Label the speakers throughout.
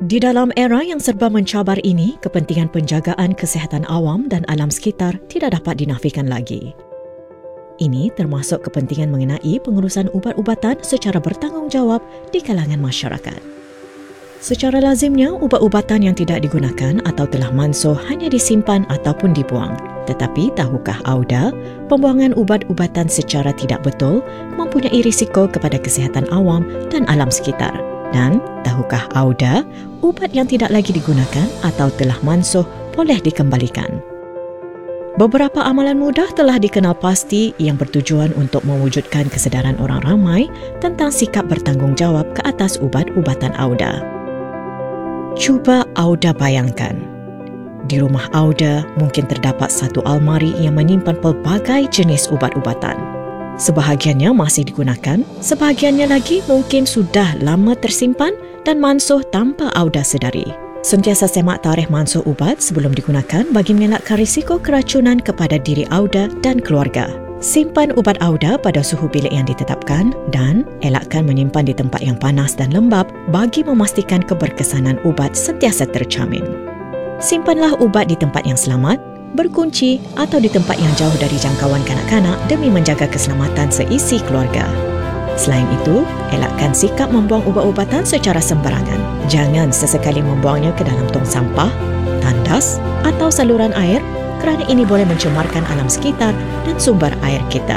Speaker 1: Di dalam era yang serba mencabar ini, kepentingan penjagaan kesihatan awam dan alam sekitar tidak dapat dinafikan lagi. Ini termasuk kepentingan mengenai pengurusan ubat-ubatan secara bertanggungjawab di kalangan masyarakat. Secara lazimnya, ubat-ubatan yang tidak digunakan atau telah mansuh hanya disimpan ataupun dibuang. Tetapi tahukah anda, pembuangan ubat-ubatan secara tidak betul mempunyai risiko kepada kesihatan awam dan alam sekitar? Dan tahukah anda, ubat yang tidak lagi digunakan atau telah mansuh boleh dikembalikan? Beberapa amalan mudah telah dikenal pasti yang bertujuan untuk mewujudkan kesedaran orang ramai tentang sikap bertanggungjawab ke atas ubat-ubatan anda. Cuba anda bayangkan, di rumah anda mungkin terdapat satu almari yang menyimpan pelbagai jenis ubat-ubatan. Sebahagiannya masih digunakan, sebahagiannya lagi mungkin sudah lama tersimpan dan mansuh tanpa anda sedari. Sentiasa semak tarikh mansuh ubat sebelum digunakan bagi mengelakkan risiko keracunan kepada diri anda dan keluarga. Simpan ubat anda pada suhu bilik yang ditetapkan dan elakkan menyimpan di tempat yang panas dan lembap bagi memastikan keberkesanan ubat sentiasa terjamin. Simpanlah ubat di tempat yang selamat, berkunci atau di tempat yang jauh dari jangkauan kanak-kanak demi menjaga keselamatan seisi keluarga. Selain itu, elakkan sikap membuang ubat-ubatan secara sembarangan. Jangan sesekali membuangnya ke dalam tong sampah, tandas atau saluran air kerana ini boleh mencemarkan alam sekitar dan sumber air kita.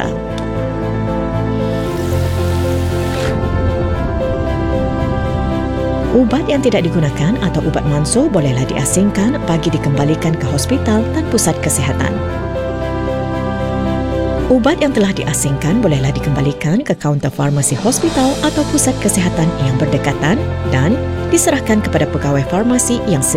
Speaker 1: Ubat yang tidak digunakan atau ubat mansuh bolehlah diasingkan bagi dikembalikan ke hospital dan pusat kesihatan. Ubat yang telah diasingkan bolehlah dikembalikan ke kaunter farmasi hospital atau pusat kesihatan yang berdekatan dan diserahkan kepada pegawai farmasi yang